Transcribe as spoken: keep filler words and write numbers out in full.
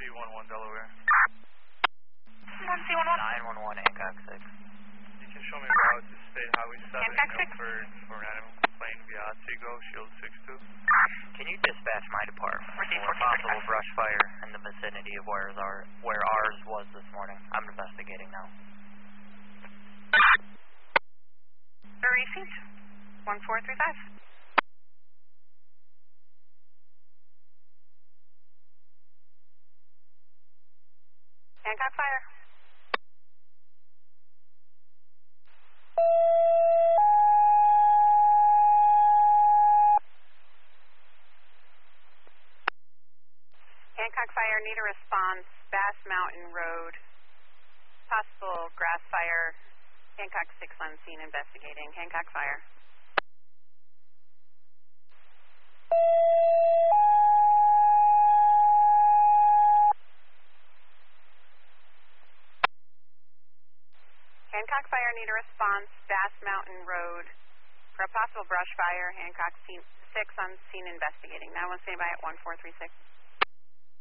C one one Delaware. one C one one. nine one one Hancock six. You can show me a route to State Highway seven, Hancock six. Milford, for an animal complaint via Seago, Shield six two. Can you dispatch my department Receive for fourteen possible thirty-five. brush fire in the vicinity of where our, where ours was this morning? I'm investigating now. Received. one four three five. Hancock fire. Hancock fire, need a response, Bass Mountain Road. Possible grass fire. Hancock six on scene investigating. Hancock fire. Hancock fire, need a response, Bass Mountain Road. For a possible brush fire, Hancock six on scene investigating. nine one, stay by at one four three six.